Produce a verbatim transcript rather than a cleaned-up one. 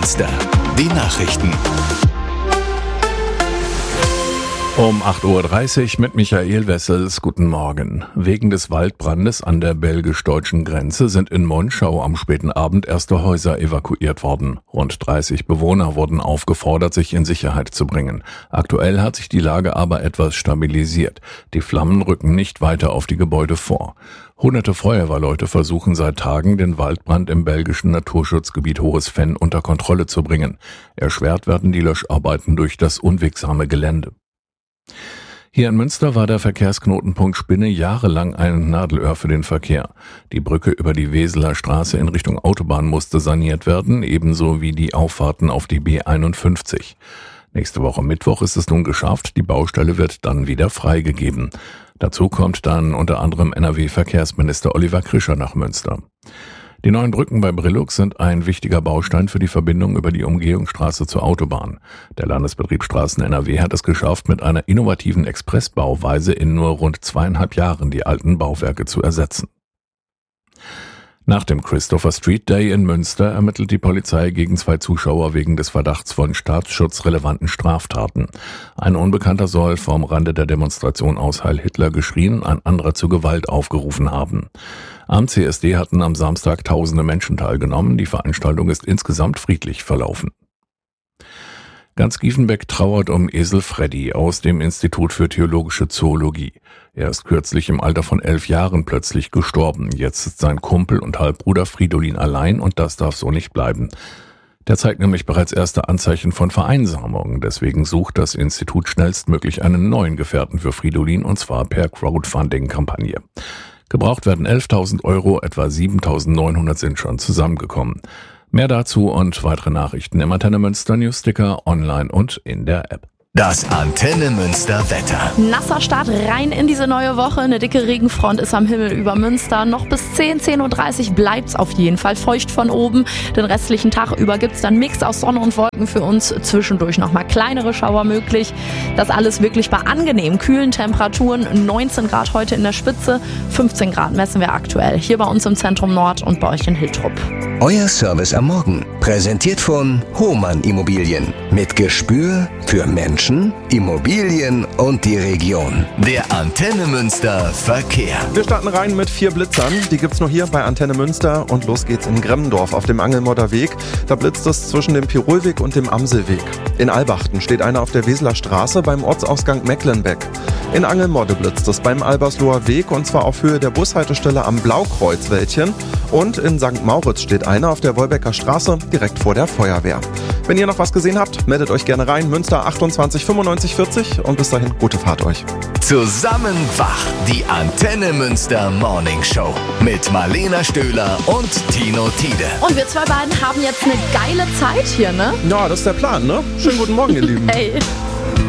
Münster. Die Nachrichten. Um acht Uhr dreißig mit Michael Wessels. Guten Morgen. Wegen des Waldbrandes an der belgisch-deutschen Grenze sind in Monschau am späten Abend erste Häuser evakuiert worden. Rund dreißig Bewohner wurden aufgefordert, sich in Sicherheit zu bringen. Aktuell hat sich die Lage aber etwas stabilisiert. Die Flammen rücken nicht weiter auf die Gebäude vor. Hunderte Feuerwehrleute versuchen seit Tagen, den Waldbrand im belgischen Naturschutzgebiet Hohes Venn unter Kontrolle zu bringen. Erschwert werden die Löscharbeiten durch das unwegsame Gelände. Hier in Münster war der Verkehrsknotenpunkt Spinne jahrelang ein Nadelöhr für den Verkehr. Die Brücke über die Weseler Straße in Richtung Autobahn musste saniert werden, ebenso wie die Auffahrten auf die B einundfünfzig. Nächste Woche Mittwoch ist es nun geschafft, die Baustelle wird dann wieder freigegeben. Dazu kommt dann unter anderem N R W-Verkehrsminister Oliver Krischer nach Münster. Die neuen Brücken bei Brillux sind ein wichtiger Baustein für die Verbindung über die Umgehungsstraße zur Autobahn. Der Landesbetrieb Straßen N R W hat es geschafft, mit einer innovativen Expressbauweise in nur rund zweieinhalb Jahren die alten Bauwerke zu ersetzen. Nach dem Christopher Street Day in Münster ermittelt die Polizei gegen zwei Zuschauer wegen des Verdachts von staatsschutzrelevanten Straftaten. Ein Unbekannter soll vom Rande der Demonstration aus Heil Hitler geschrien, ein anderer zur Gewalt aufgerufen haben. Am C S D hatten am Samstag tausende Menschen teilgenommen. Die Veranstaltung ist insgesamt friedlich verlaufen. Ganz Giefenbeck trauert um Esel Freddy aus dem Institut für Theologische Zoologie. Er ist kürzlich im Alter von elf Jahren plötzlich gestorben. Jetzt ist sein Kumpel und Halbbruder Fridolin allein und das darf so nicht bleiben. Der zeigt nämlich bereits erste Anzeichen von Vereinsamung. Deswegen sucht das Institut schnellstmöglich einen neuen Gefährten für Fridolin und zwar per Crowdfunding-Kampagne. Gebraucht werden elftausend Euro, etwa siebentausendneunhundert sind schon zusammengekommen. Mehr dazu und weitere Nachrichten im Antenne Münster Newsticker, online und in der App. Das Antenne Münster Wetter. Nasser Start rein in diese neue Woche. Eine dicke Regenfront ist am Himmel über Münster. Noch bis zehn, zehn Uhr dreißig bleibt's auf jeden Fall feucht von oben. Den restlichen Tag über gibt's dann Mix aus Sonne und Wolken für uns. Zwischendurch nochmal kleinere Schauer möglich. Das alles wirklich bei angenehm kühlen Temperaturen. neunzehn Grad heute in der Spitze. fünfzehn Grad messen wir aktuell. Hier bei uns im Zentrum Nord und bei euch in Hiltrup. Euer Service am Morgen. Präsentiert von Hohmann Immobilien. Mit Gespür für Menschen, Immobilien und die Region. Der Antenne Münster Verkehr. Wir starten rein mit vier Blitzern. Die gibt's nur hier bei Antenne Münster und los geht's in Gremmendorf auf dem Angelmodder Weg. Da blitzt es zwischen dem Pirolweg und dem Amselweg. In Albachten steht einer auf der Weseler Straße beim Ortsausgang Mecklenbeck. In Angelmodde blitzt es beim Albersloher Weg und zwar auf Höhe der Bushaltestelle am Blaukreuzwäldchen. Und in Sankt Mauritz steht einer auf der Wolbecker Straße direkt vor der Feuerwehr. Wenn ihr noch was gesehen habt, meldet euch gerne rein. Münster achtundzwanzig fünfundneunzig vierzig und bis dahin gute Fahrt euch. Zusammen wach, die Antenne Münster Morning Show mit Marlena Stöhler und Tino Tiede. Und wir zwei beiden haben jetzt eine geile Zeit hier, ne? Ja, das ist der Plan, ne? Schönen guten Morgen, ihr Lieben. Hey.